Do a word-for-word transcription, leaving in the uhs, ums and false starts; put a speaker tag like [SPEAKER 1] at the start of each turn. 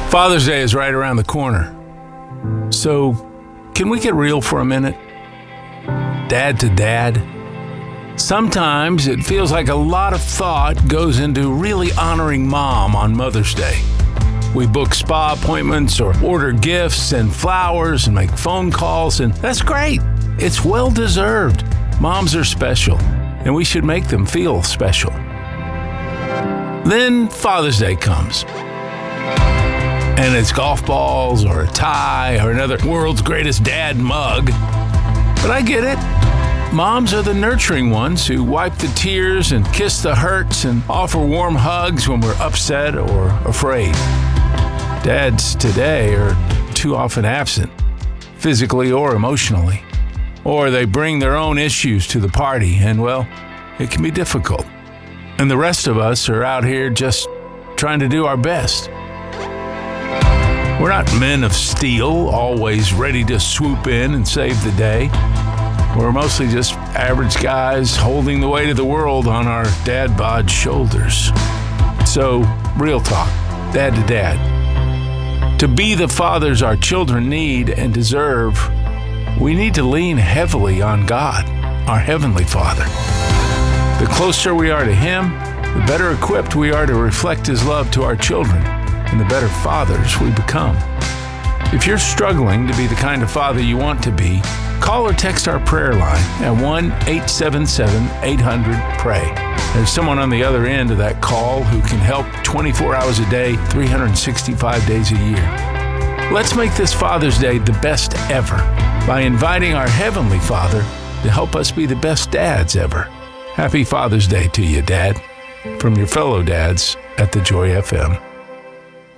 [SPEAKER 1] Father's Day is right around the corner. So, can we get real for a minute? Dad to dad. Sometimes it feels like a lot of thought goes into really honoring mom on Mother's Day. We book spa appointments or order gifts and flowers and make phone calls, and that's great. It's well deserved. Moms are special, and we should make them feel special. Then Father's Day comes. And it's golf balls or a tie or another world's greatest dad mug. But I get it. Moms are the nurturing ones who wipe the tears and kiss the hurts and offer warm hugs when we're upset or afraid. Dads today are too often absent, physically or emotionally. Or they bring their own issues to the party, and well, it can be difficult. And the rest of us are out here just trying to do our best. We're not men of steel, always ready to swoop in and save the day. We're mostly just average guys holding the weight of the world on our dad bod shoulders. So, real talk, dad to dad. To be the fathers our children need and deserve, we need to lean heavily on God, our Heavenly Father. The closer we are to Him, the better equipped we are to reflect His love to our children, and the better fathers we become. If you're struggling to be the kind of father you want to be, call or text our prayer line at one eight seven seven eight hundred pray. There's someone on the other end of that call who can help twenty-four hours a day, three hundred sixty-five days a year. Let's make this Father's Day the best ever by inviting our Heavenly Father to help us be the best dads ever. Happy Father's Day to you, Dad, from your fellow dads at The Joy F M.